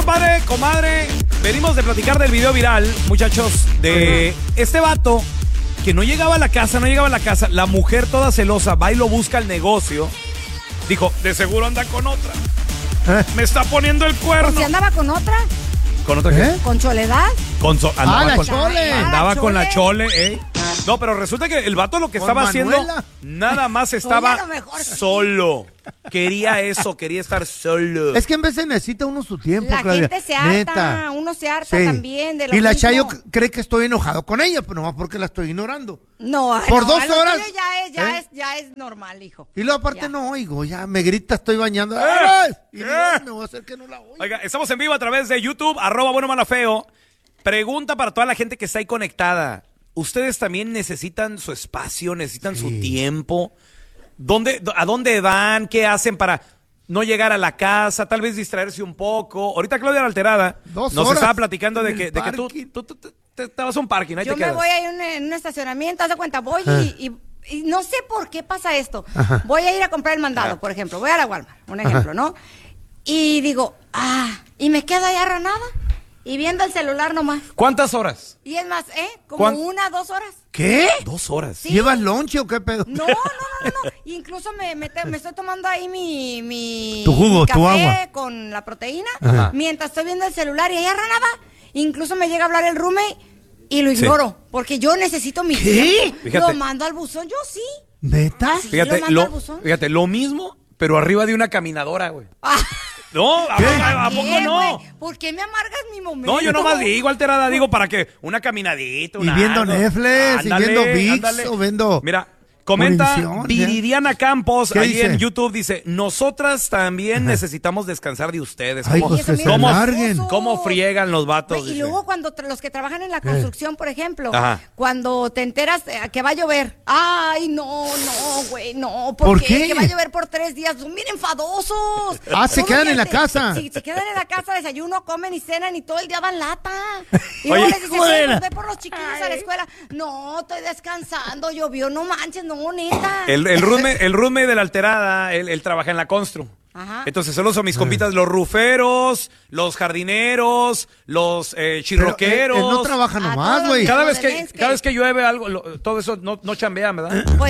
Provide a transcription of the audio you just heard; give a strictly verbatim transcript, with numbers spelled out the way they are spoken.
Padre, comadre, venimos de platicar del video viral, muchachos, de este vato que no llegaba a la casa, no llegaba a la casa. La mujer toda celosa va y lo busca al negocio. Dijo, de seguro anda con otra. ¿Eh? Me está poniendo el cuerno. ¿Si andaba con otra? ¿Con otra qué? ¿Eh? ¿Con Soledad? Con so andaba ah, la con, chole. Andaba ah, la con chole. la chole, ¿eh? No, pero resulta que el vato lo que estaba haciendo, nada más estaba Oye, a lo mejor sí. solo. Quería eso, quería estar solo. Es que en vez se necesita uno su tiempo, La Claudia. gente se harta, Neta. uno se harta Sí. también de lo Y la mismo. Chayo cree que estoy enojado con ella, pero no porque la estoy ignorando. No, Por no, dos lo horas. tuyo Ya es, ya, ¿Eh? es, ya es normal, hijo. Y luego aparte Ya. no oigo, ya me grita, estoy bañando. ¿Eh? ¡Ay! Y ¿Eh? no, me voy a hacer que no la oigo. Oiga, estamos en vivo a través de YouTube, arroba bueno, malo, feo. Pregunta para toda la gente que está ahí conectada. ¿Ustedes también necesitan su espacio, necesitan Sí. su tiempo? ¿Dónde, ¿A dónde van? ¿Qué hacen para no llegar a la casa? Tal vez distraerse un poco. Ahorita Claudia la Alterada Dos nos horas estaba platicando de en que, el de que tú, parking. tú, tú- tú- te, te vas a un parking, ahí Yo te me quedas. voy a ir en un, en un estacionamiento, haz de cuenta, voy Ah. y, y, y no sé por qué pasa esto. Ajá. Voy a ir a comprar el mandado, Ajá. por ejemplo. Voy a la Walmart, un ejemplo, ¿no? Y digo, ah, y me quedo ahí arranada y viendo el celular nomás. ¿Cuántas horas? Y es más, ¿eh? Como ¿Cuán- una, dos horas. ¿Qué? Dos horas. Sí. ¿Llevas lonche o qué pedo? No, no, no, no, no. Incluso me, me, te- me estoy tomando ahí mi, mi, Tu jugo, mi tu café agua. con la proteína, Ajá. mientras estoy viendo el celular y ahí arranada. Incluso me llega a hablar el roommate y lo ignoro, porque yo necesito mi ¿Qué? tiempo. Fíjate. Lo mando al buzón, yo sí. ¿Neta? Sí, Fíjate, lo mando lo, al buzón. fíjate, lo mismo, pero arriba de una caminadora, güey. Ah, No, ¿a, a- a poco ¿qué, no? güey? ¿Por qué me amargas mi momento? No, yo nomás digo, Alterada, digo para que una caminadita, Y una viendo algo. Netflix, y Ándale, viendo ViX, ándale. o viendo Mira, comenta Univisión, Viridiana Campos ¿Qué ahí dice? en YouTube, dice, nosotras también necesitamos descansar de ustedes. Ay, ¿Cómo, pues que se cómo- larguen. cómo friegan los vatos? Güey, y dice. luego cuando tra- los que trabajan en la construcción, por ejemplo, Ajá. cuando te enteras eh, que va a llover, ay, no, no, güey, no, ¿por, ¿Por qué? qué? Que va a llover por tres días, son bien enfadosos. Ah, se Todo quedan que en la te- casa. Sí, se quedan en la casa, desayuno, comen y cenan y todo el día dan lata. Y Oye, luego les dices, ¿cómo "Sí, era? pues ve por los chiquillos a la escuela. No, estoy descansando, llovió, no manches, no, neta. El, el roommate, el roommate de la Alterada, él, él trabaja en la constru. Ajá. Entonces solo son mis compitas, los ruferos, los jardineros, los eh, Pero, eh, chirroqueros. él no trabaja A nomás, todos güey. los Cada Los vez de que, Lensky. cada vez que llueve algo, lo- todo eso no, no chambean, ¿verdad? Pues